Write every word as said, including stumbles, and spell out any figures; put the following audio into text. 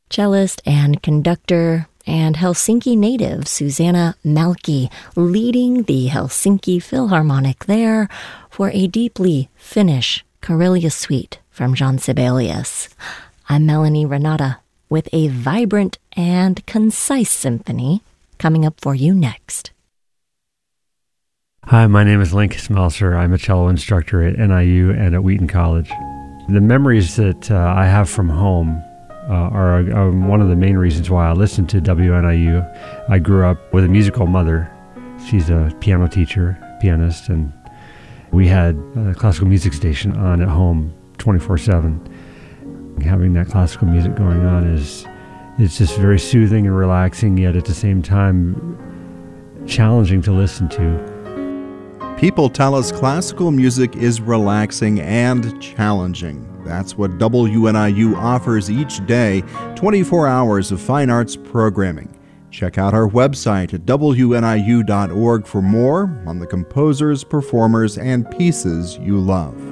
cellist and conductor, and Helsinki native Susanna Malki, leading the Helsinki Philharmonic there for a deeply Finnish Karelia suite from Jean Sibelius. I'm Melanie Renata with a vibrant and concise symphony coming up for you next. Hi, my name is Link Smelser. I'm a cello instructor at N I U and at Wheaton College. The memories that uh, I have from home uh, are, are one of the main reasons why I listen to W N I U. I grew up with a musical mother. She's a piano teacher, pianist, and we had a classical music station on at home twenty-four seven. Having that classical music going on is it's just very soothing and relaxing, yet at the same time challenging to listen to. People tell us classical music is relaxing and challenging. That's what W N I U offers each day, twenty-four hours of fine arts programming. Check out our website at W N I U dot org for more on the composers, performers, and pieces you love.